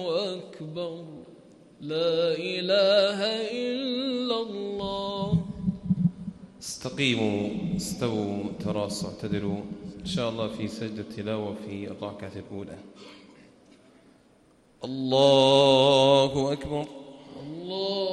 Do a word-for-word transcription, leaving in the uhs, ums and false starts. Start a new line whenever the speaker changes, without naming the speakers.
أكبر لا إله إلا الله.
استقيموا، استووا، تراصوا، اعتدلوا إن شاء الله في سجدة التلاوة في الركعة الأولى. الله أكبر.
الله